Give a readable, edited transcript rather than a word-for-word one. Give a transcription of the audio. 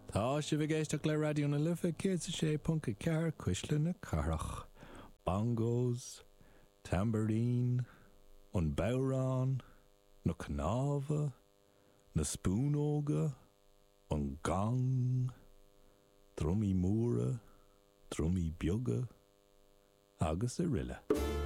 Tá sé bhgéisteach le radio na Lifa cé sé punca cear cuisle na carach. Bongos, tambourine, an bowrán, na cnáva, na spúnóga, an gang, drumí múra, drumí bioga, agus a rille.